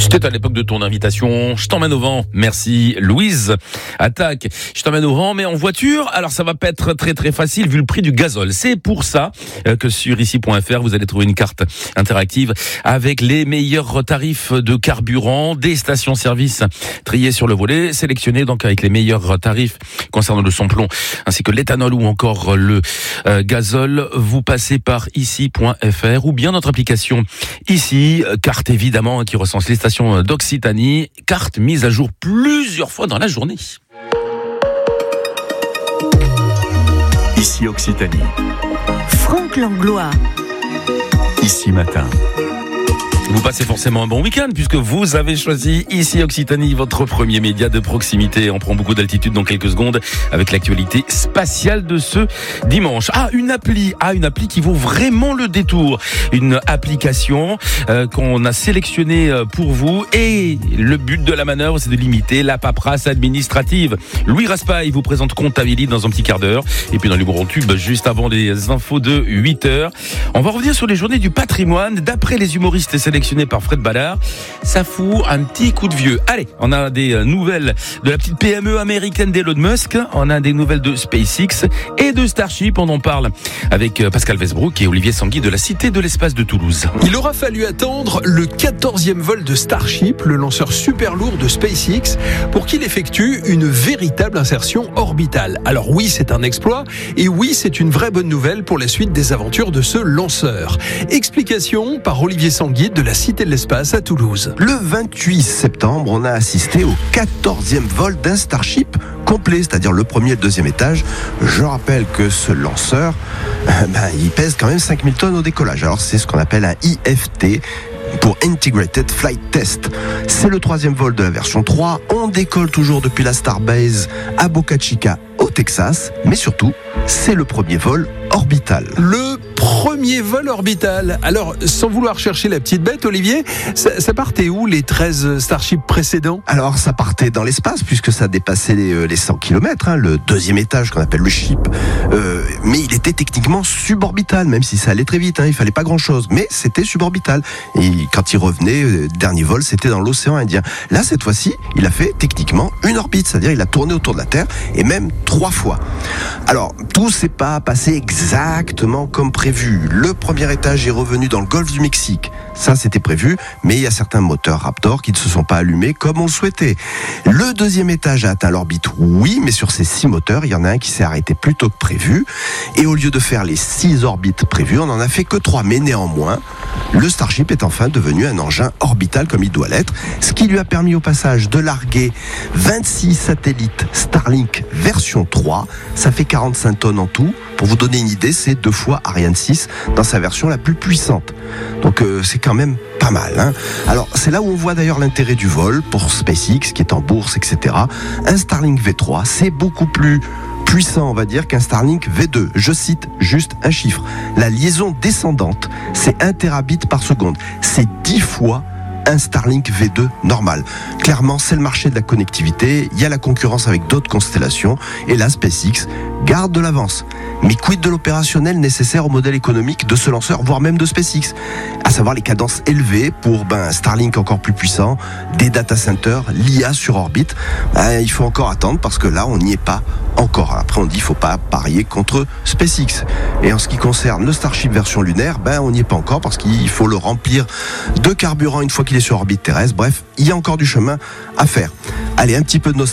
C'était à l'époque de ton invitation. Je t'emmène au vent. Merci Louise. Attaque. Je t'emmène au vent, mais en voiture. Alors ça va pas être très très facile vu le prix du gazole. C'est pour ça que sur ici.fr vous allez trouver une carte interactive avec les meilleurs tarifs de carburant des stations-service triées sur le volet, sélectionnées donc avec les meilleurs tarifs concernant le samplon ainsi que l'éthanol ou encore le gazole. Vous passez par ici.fr ou bien notre application ici, carte évidemment qui recense les stations d'Occitanie, carte mise à jour plusieurs fois dans la journée. Ici Occitanie. Franck Langlois. Ici matin. Vous passez forcément un bon week-end puisque vous avez choisi ici Occitanie, votre premier média de proximité. On prend beaucoup d'altitude dans quelques secondes avec l'actualité spatiale de ce dimanche. Une appli qui vaut vraiment le détour. Une application qu'on a sélectionnée pour vous et le but de la manœuvre, c'est de limiter la paperasse administrative. Louis Raspail vous présente Comptabilité dans un petit quart d'heure et puis dans les gros tubes juste avant les infos de 8h. On va revenir sur les journées du patrimoine d'après les humoristes sélectionnés par Fred Ballard. Ça fout un petit coup de vieux. Allez, on a des nouvelles de la petite PME américaine d'Elon Musk. On a des nouvelles de SpaceX et de Starship. On en parle avec Pascal Westbrook et Olivier Sanguy de la Cité de l'Espace de Toulouse. Il aura fallu attendre le 14e vol de Starship, le lanceur super lourd de SpaceX, pour qu'il effectue une véritable insertion orbitale. Alors oui, c'est un exploit et oui, c'est une vraie bonne nouvelle pour la suite des aventures de ce lanceur. Explication par Olivier Sanguy de la Cité de l'Espace à Toulouse. Le 28 septembre, on a assisté au 14e vol d'un Starship complet, c'est-à-dire le premier et le deuxième étage. Je rappelle que ce lanceur, il pèse quand même 5000 tonnes au décollage. Alors c'est ce qu'on appelle un IFT, pour Integrated Flight Test. C'est le 3e vol de la version 3. On décolle toujours depuis la Starbase à Boca Chica au Texas, mais surtout, c'est le premier vol orbital. Le premier vol orbital. Alors, sans vouloir chercher la petite bête, Olivier, ça partait où les 13 Starship précédents ? Alors, ça partait dans l'espace, puisque ça dépassait les 100 km, le deuxième étage qu'on appelle le ship. Mais il était techniquement suborbital, même si ça allait très vite, il fallait pas grand-chose. Mais c'était suborbital. Et quand il revenait, dernier vol, c'était dans l'océan Indien. Là, cette fois-ci, il a fait techniquement une orbite, c'est-à-dire il a tourné autour de la Terre, et même 3 fois. Alors, tout s'est pas passé exactement comme prévu. Le premier étage est revenu dans le golfe du Mexique. Ça, c'était prévu, mais il y a certains moteurs Raptor qui ne se sont pas allumés comme on le souhaitait. Le deuxième étage a atteint l'orbite, oui, mais sur ces 6 moteurs, il y en a un qui s'est arrêté plus tôt que prévu. Et au lieu de faire les 6 orbites prévues, on n'en a fait que 3. Mais néanmoins, le Starship est enfin devenu un engin orbital comme il doit l'être, ce qui lui a permis au passage de larguer 26 satellites Starlink version 3. Ça fait 45 tonnes en tout. Pour vous donner une idée, c'est 2 fois Ariane 6 dans sa version la plus puissante. Donc c'est quand même pas mal. Alors c'est là où on voit d'ailleurs l'intérêt du vol pour SpaceX qui est en bourse, etc. Un Starlink V3, c'est beaucoup plus puissant, on va dire, qu'un Starlink V2. Je cite juste un chiffre. La liaison descendante, c'est 1 terabit par seconde. C'est 10 fois un Starlink V2 normal. Clairement, c'est le marché de la connectivité. Il y a la concurrence avec d'autres constellations. Et là, SpaceX garde de l'avance. Mais quid de l'opérationnel nécessaire au modèle économique de ce lanceur, voire même de SpaceX ? À savoir les cadences élevées pour un Starlink encore plus puissant, des data centers, l'IA sur orbite. Il faut encore attendre parce que là, on n'y est pas encore. Après, on dit qu'il ne faut pas parier contre SpaceX. Et en ce qui concerne le Starship version lunaire, on n'y est pas encore parce qu'il faut le remplir de carburant une fois qu'il est sur orbite terrestre. Bref, il y a encore du chemin à faire. Allez, un petit peu de nostalgie.